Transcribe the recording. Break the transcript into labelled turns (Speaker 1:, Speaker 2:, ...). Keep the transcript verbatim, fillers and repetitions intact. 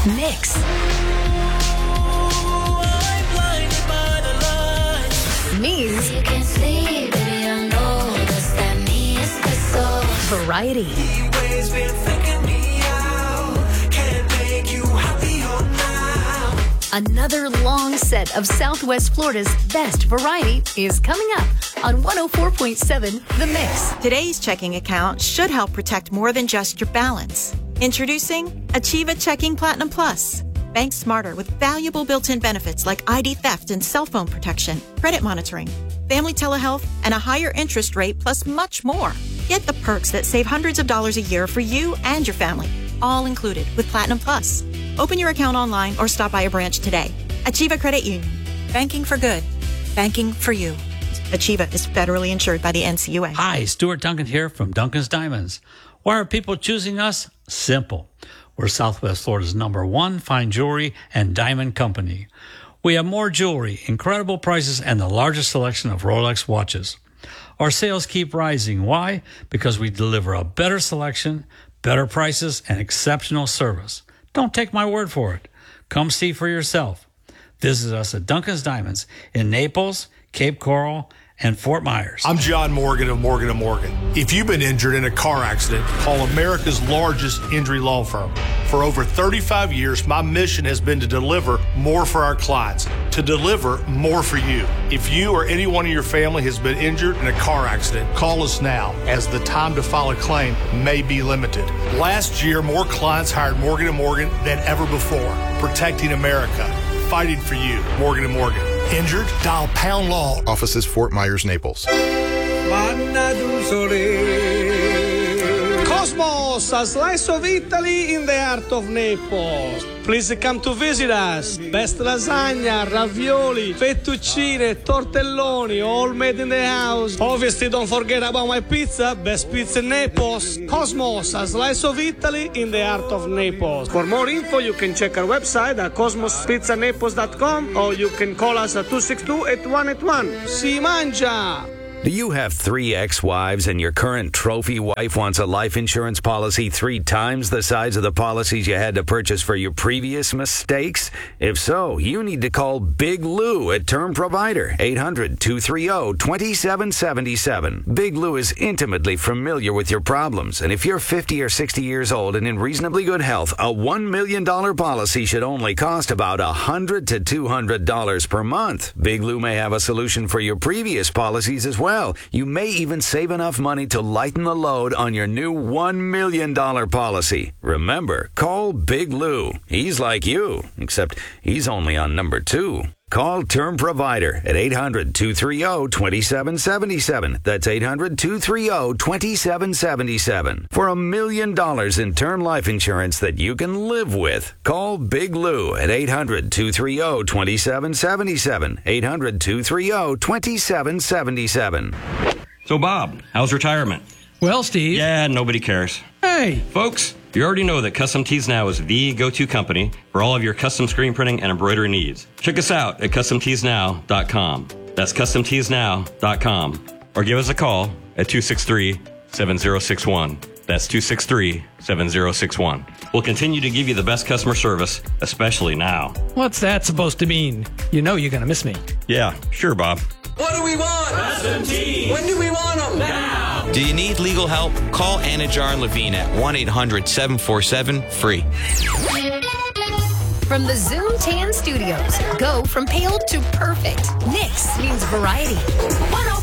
Speaker 1: Mix. Means
Speaker 2: You can see, baby, I know that's that me espresso.
Speaker 1: variety.
Speaker 3: He always been faking me out. Can't make you happier now.
Speaker 1: Another long set of Southwest Florida's best variety is coming up on one oh four point seven The Mix.
Speaker 4: Today's checking account should help protect more than just your balance. Introducing Achieva Checking Platinum Plus. Bank smarter with valuable built-in benefits like I D theft and cell phone protection, credit monitoring, family telehealth, and a higher interest rate, plus much more. Get the perks that save hundreds of dollars a year for you and your family, all included with Platinum Plus. Open your account online or stop by a branch today. Achieva Credit Union. Banking for good. Banking for you. Achieva is federally insured by the N C U A.
Speaker 5: Hi, Stuart Duncan here from Duncan's Diamonds. Why are people choosing us? Simple. We're Southwest Florida's number one fine jewelry and diamond company. We have more jewelry, incredible prices, and the largest selection of Rolex watches. Our sales keep rising. Why? Because we deliver a better selection, better prices, and exceptional service. Don't take my word for it. Come see for yourself. Visit us at Duncan's Diamonds in Naples, Cape Coral, and Fort Myers.
Speaker 6: I'm John Morgan of Morgan and Morgan. If you've been injured in a car accident, call America's largest injury law firm. For over thirty-five years, my mission has been to deliver more for our clients, to deliver more for you. If you or anyone in your family has been injured in a car accident, call us now, as the time to file a claim may be limited. Last year, more clients hired Morgan and Morgan than ever before, protecting America, fighting for you. Morgan and Morgan. Injured? Dial pound law.
Speaker 7: Offices Fort Myers, Naples.
Speaker 8: Cosmos, a slice of Italy in the heart of Naples. Please come to visit us. Best lasagna, ravioli, fettuccine, tortelloni, all made in the house. Obviously, don't forget about my pizza. Best pizza in Naples. Cosmos, a slice of Italy in the heart of Naples. For more info, you can check our website at cosmos pizza naples dot com or you can call us at two six two, eight one eight one. Si mangia!
Speaker 9: Do you have three ex-wives and your current trophy wife wants a life insurance policy three times the size of the policies you had to purchase for your previous mistakes? If so, you need to call Big Lou at Term Provider, eight hundred, two three zero, two seven seven seven. Big Lou is intimately familiar with your problems, and if you're fifty or sixty years old and in reasonably good health, a one million dollars policy should only cost about one hundred to two hundred dollars per month. Big Lou may have a solution for your previous policies as well. Well, you may even save enough money to lighten the load on your new one million dollars policy. Remember, call Big Lou. He's like you, except he's only on number two. Call Term Provider at eight hundred, two three zero, two seven seven seven. That's eight hundred, two three zero, two seven seven seven. For a million dollars in term life insurance that you can live with, call Big Lou at eight hundred, two three zero, two seven seven seven. eight hundred, two three zero, two seven seven seven.
Speaker 10: So, Bob, how's retirement?
Speaker 11: Well, Steve.
Speaker 10: Yeah, nobody cares.
Speaker 11: Hey.
Speaker 10: Folks, you already know that Custom Tees Now is the go-to company for all of your custom screen printing and embroidery needs. Check us out at custom tees now dot com. That's custom tees now dot com. Or give us a call at two six three, seven zero six one. That's two six three, seven zero six one. We'll continue to give you the best customer service, especially now.
Speaker 11: What's that supposed to mean? You know you're going to miss me.
Speaker 10: Yeah, sure, Bob.
Speaker 3: What do we want? Custom Tees. When do we want them? Now.
Speaker 12: Do you need legal help? Call Anajar and Levine at one eight hundred, seven four seven, free.
Speaker 1: From the Zoom Tan Studios, go from pale to perfect. Mix means variety.